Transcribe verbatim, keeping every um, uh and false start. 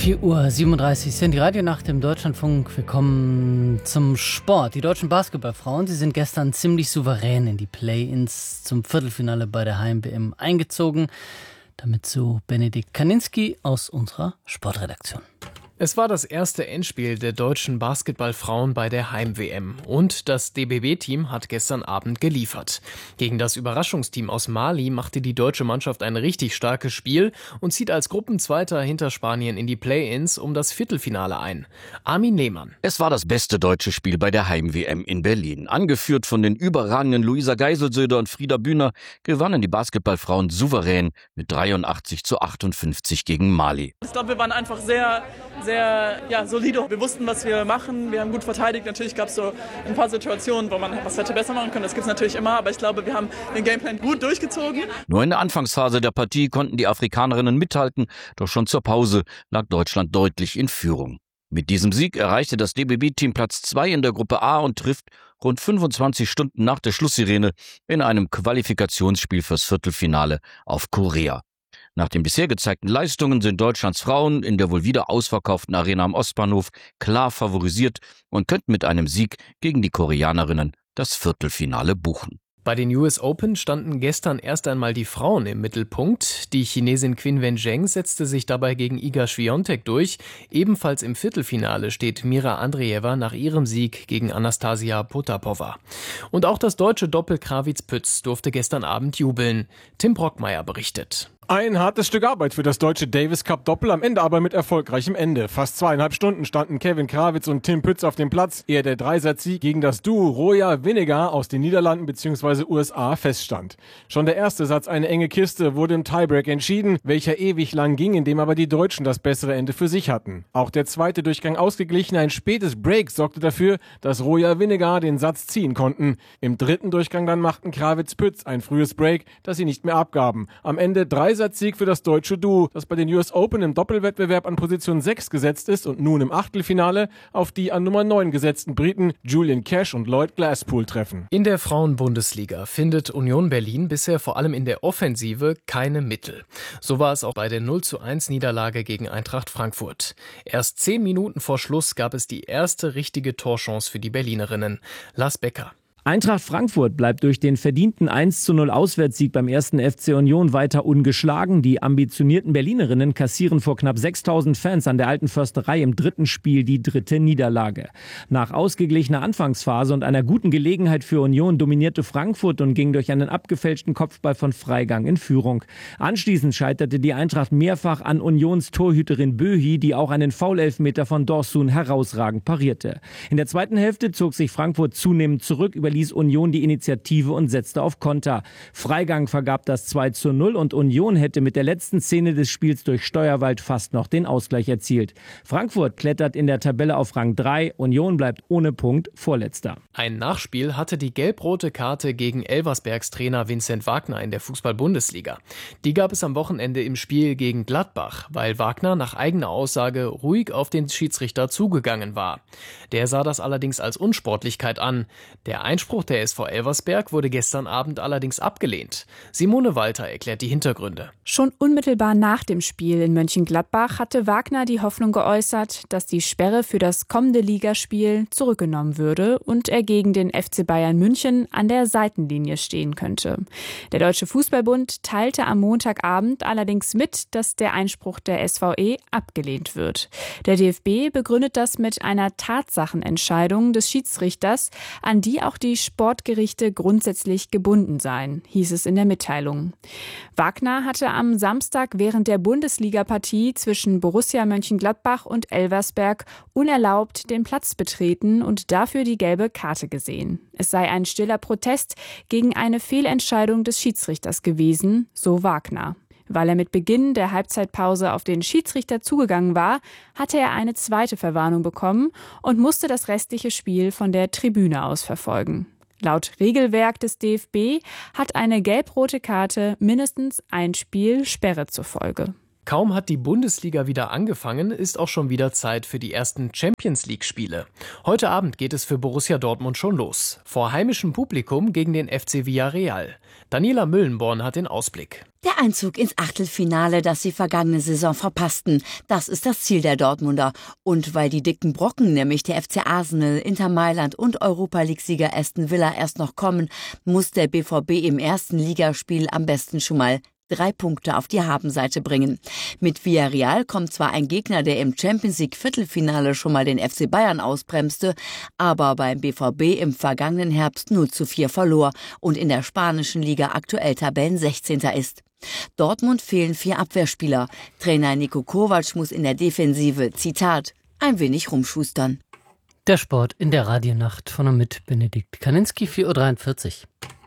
vier Uhr siebenunddreißig sind die Radionacht im Deutschlandfunk. Wir kommen zum Sport. Die deutschen Basketballfrauen, sie sind gestern ziemlich souverän in die Play-ins zum Viertelfinale bei der Heim-W M eingezogen. Damit zu Benedikt Kaninski aus unserer Sportredaktion. Es war das erste Endspiel der deutschen Basketballfrauen bei der Heim-W M und das D B B-Team hat gestern Abend geliefert. Gegen das Überraschungsteam aus Mali machte die deutsche Mannschaft ein richtig starkes Spiel und zieht als Gruppenzweiter hinter Spanien in die Play-ins um das Viertelfinale ein. Armin Lehmann. Es war das beste deutsche Spiel bei der Heim-W M in Berlin. Angeführt von den überragenden Luisa Geiselsöder und Frieda Bühner gewannen die Basketballfrauen souverän mit dreiundachtzig zu achtundfünfzig gegen Mali. Ich glaube, wir waren einfach sehr, sehr ja, solide. Wir wussten, was wir machen. Wir haben gut verteidigt. Natürlich gab es so ein paar Situationen, wo man was hätte besser machen können. Das gibt es natürlich immer. Aber ich glaube, wir haben den Gameplan gut durchgezogen. Nur in der Anfangsphase der Partie konnten die Afrikanerinnen mithalten. Doch schon zur Pause lag Deutschland deutlich in Führung. Mit diesem Sieg erreichte das D B B-Team Platz zwei in der Gruppe A und trifft rund fünfundzwanzig Stunden nach der Schlusssirene in einem Qualifikationsspiel fürs Viertelfinale auf Korea. Nach den bisher gezeigten Leistungen sind Deutschlands Frauen in der wohl wieder ausverkauften Arena am Ostbahnhof klar favorisiert und könnten mit einem Sieg gegen die Koreanerinnen das Viertelfinale buchen. Bei den U S Open standen gestern erst einmal die Frauen im Mittelpunkt. Die Chinesin Qin Wenzheng setzte sich dabei gegen Iga Swiatek durch. Ebenfalls im Viertelfinale steht Mira Andreeva nach ihrem Sieg gegen Anastasia Potapova. Und auch das deutsche Doppel Krawitz-Pütz durfte gestern Abend jubeln. Tim Brockmeier berichtet. Ein hartes Stück Arbeit für das deutsche Davis Cup Doppel, am Ende aber mit erfolgreichem Ende. Fast zweieinhalb Stunden standen Kevin Krawitz und Tim Pütz auf dem Platz, ehe der Dreisatz-Sieg gegen das Duo Roya Vinegar aus den Niederlanden bzw. U S A feststand. Schon der erste Satz, eine enge Kiste, wurde im Tiebreak entschieden, welcher ewig lang ging, in dem aber die Deutschen das bessere Ende für sich hatten. Auch der zweite Durchgang ausgeglichen, ein spätes Break sorgte dafür, dass Roya Vinegar den Satz ziehen konnten. Im dritten Durchgang dann machten Krawitz-Pütz ein frühes Break, das sie nicht mehr abgaben. Am Ende drei Sieg für das deutsche Duo, das bei den U S Open im Doppelwettbewerb an Position sechs gesetzt ist und nun im Achtelfinale auf die an Nummer neun gesetzten Briten Julian Cash und Lloyd Glasspool treffen. In der Frauen-Bundesliga findet Union Berlin bisher vor allem in der Offensive keine Mittel. So war es auch bei der null zu eins Niederlage gegen Eintracht Frankfurt. Erst zehn Minuten vor Schluss gab es die erste richtige Torchance für die Berlinerinnen. Lars Becker. Eintracht Frankfurt bleibt durch den verdienten eins zu null Auswärtssieg beim ersten F C Union weiter ungeschlagen. Die ambitionierten Berlinerinnen kassieren vor knapp sechstausend Fans an der Alten Försterei im dritten Spiel die dritte Niederlage. Nach ausgeglichener Anfangsphase und einer guten Gelegenheit für Union dominierte Frankfurt und ging durch einen abgefälschten Kopfball von Freigang in Führung. Anschließend scheiterte die Eintracht mehrfach an Unions Torhüterin Böhi, die auch einen Foulelfmeter von Dorsun herausragend parierte. In der zweiten Hälfte zog sich Frankfurt zunehmend zurück, über ließ Union die Initiative und setzte auf Konter. Freigang vergab das zwei zu null und Union hätte mit der letzten Szene des Spiels durch Steuerwald fast noch den Ausgleich erzielt. Frankfurt klettert in der Tabelle auf Rang drei, Union bleibt ohne Punkt Vorletzter. Ein Nachspiel hatte die gelb-rote Karte gegen Elversbergs Trainer Vincent Wagner in der Fußball-Bundesliga. Die gab es am Wochenende im Spiel gegen Gladbach, weil Wagner nach eigener Aussage ruhig auf den Schiedsrichter zugegangen war. Der sah das allerdings als Unsportlichkeit an. Der Einspruch der S V Elversberg wurde gestern Abend allerdings abgelehnt. Simone Walter erklärt die Hintergründe. Schon unmittelbar nach dem Spiel in Mönchengladbach hatte Wagner die Hoffnung geäußert, dass die Sperre für das kommende Ligaspiel zurückgenommen würde und er gegen den F C Bayern München an der Seitenlinie stehen könnte. Der Deutsche Fußballbund teilte am Montagabend allerdings mit, dass der Einspruch der S V E abgelehnt wird. Der D F B begründet das mit einer Tatsachenentscheidung des Schiedsrichters, an die auch die Sportgerichte grundsätzlich gebunden seien, hieß es in der Mitteilung. Wagner hatte am Samstag während der Bundesliga-Partie zwischen Borussia Mönchengladbach und Elversberg unerlaubt den Platz betreten und dafür die gelbe Karte gesehen. Es sei ein stiller Protest gegen eine Fehlentscheidung des Schiedsrichters gewesen, so Wagner. Weil er mit Beginn der Halbzeitpause auf den Schiedsrichter zugegangen war, hatte er eine zweite Verwarnung bekommen und musste das restliche Spiel von der Tribüne aus verfolgen. Laut Regelwerk des D F B hat eine gelb-rote Karte mindestens ein Spiel Sperre zur Folge. Kaum hat die Bundesliga wieder angefangen, ist auch schon wieder Zeit für die ersten Champions-League-Spiele. Heute Abend geht es für Borussia Dortmund schon los. Vor heimischem Publikum gegen den F C Villarreal. Daniela Müllenborn hat den Ausblick. Der Einzug ins Achtelfinale, das sie vergangene Saison verpassten, das ist das Ziel der Dortmunder. Und weil die dicken Brocken, nämlich der F C Arsenal, Inter Mailand und Europa-League-Sieger Aston Villa erst noch kommen, muss der B V B im ersten Ligaspiel am besten schon mal drei Punkte auf die Habenseite bringen. Mit Villarreal kommt zwar ein Gegner, der im Champions-League-Viertelfinale schon mal den F C Bayern ausbremste, aber beim B V B im vergangenen Herbst null zu vier verlor und in der spanischen Liga aktuell Tabellensechzehnter ist. Dortmund fehlen vier Abwehrspieler. Trainer Niko Kovac muss in der Defensive, Zitat, ein wenig rumschustern. Der Sport in der Radionacht von und mit Benedikt Kaninski, vier Uhr dreiundvierzig.